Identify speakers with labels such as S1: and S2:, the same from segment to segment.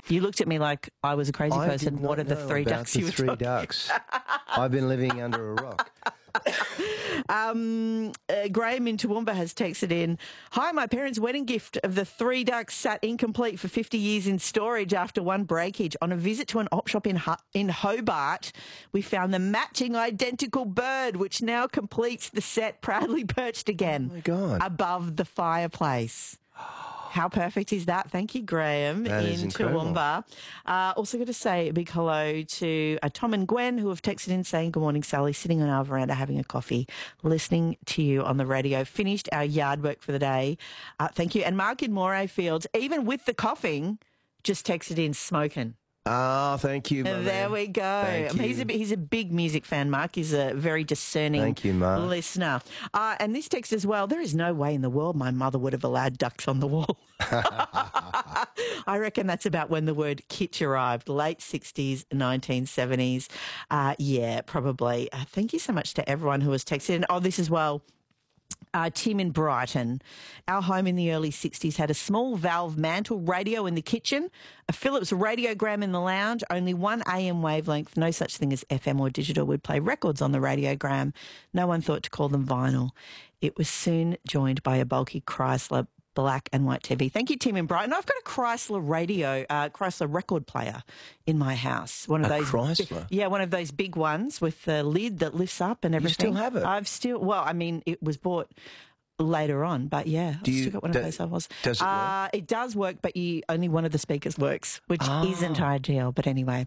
S1: You looked at me like I was a crazy person. What are the three ducks you were talking about?
S2: The three ducks. I've been living under a rock.
S1: Graham in Toowoomba has texted in, "Hi, my parents' wedding gift of the three ducks sat incomplete for 50 years in storage after one breakage. On a visit to an op shop in Hobart, we found the matching identical bird, which now completes the set, proudly perched again above the fireplace." How perfect is that? Thank you, Graham, in Toowoomba. Also got to say a big hello to Tom and Gwen, who have texted in saying, "Good morning, Sally. Sitting on our veranda having a coffee, listening to you on the radio. Finished our yard work for the day. Thank you." And Mark in Moray Fields, even with the coughing, just texted in smoking.
S2: Ah, thank you,
S1: There we go. He's a big music fan, Mark. He's a very discerning listener. And this text as well, "There is no way in the world my mother would have allowed ducks on the wall." I reckon that's about when the word kitsch arrived, late 60s, 1970s. Yeah, probably. Thank you so much to everyone who has texted in. Oh, this as well. Tim in Brighton. "Our home in the early 60s had a small valve mantle radio in the kitchen, a Philips radiogram in the lounge, only one AM wavelength, no such thing as FM or digital. We'd play records on the radiogram. No one thought to call them vinyl. It was soon joined by a bulky Chrysler black and white TV." Thank you, Tim in Brighton. I've got a Chrysler Chrysler record player in my house. One of those
S2: Chrysler?
S1: Yeah, one of those big ones with the lid that lifts up and everything.
S2: You still have it?
S1: Well, I mean, it was bought later on, but yeah, I've still got one of those.
S2: Does it work?
S1: It does work, but only one of the speakers works, which isn't ideal. But anyway,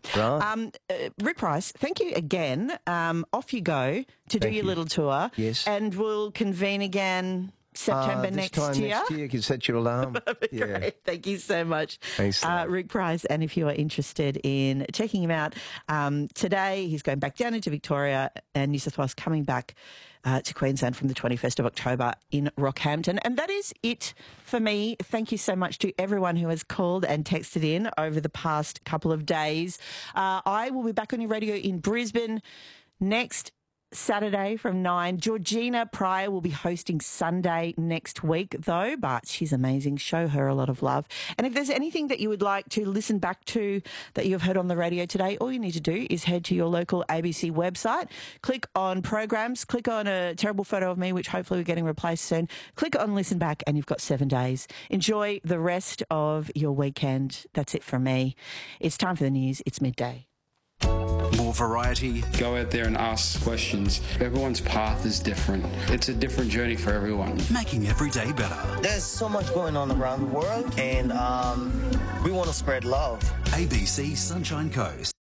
S1: Rick Price, thank you again. Off you go to do your little tour.
S2: Yes.
S1: And we'll convene again September next year.
S2: Next year, you can set your alarm.
S1: Great. Thank you so much.
S2: Thanks,
S1: Rick Price. And if you are interested in checking him out, today he's going back down into Victoria and New South Wales, coming back to Queensland from the 21st of October in Rockhampton. And that is it for me. Thank you so much to everyone who has called and texted in over the past couple of days. I will be back on your radio in Brisbane next Saturday from 9. Georgina Pryor will be hosting Sunday next week, though, but she's amazing. Show her a lot of love. And if there's anything that you would like to listen back to that you have heard on the radio today, all you need to do is head to your local ABC website, click on programs, click on a terrible photo of me, which hopefully we're getting replaced soon, click on listen back, and you've got 7 days. Enjoy the rest of your weekend. That's it from me. It's time for the news. It's midday.
S3: More variety.
S4: Go out there and ask questions. Everyone's path is different. It's a different journey for everyone.
S3: Making every day better.
S5: There's so much going on around the world, and we want to spread love.
S3: ABC Sunshine Coast.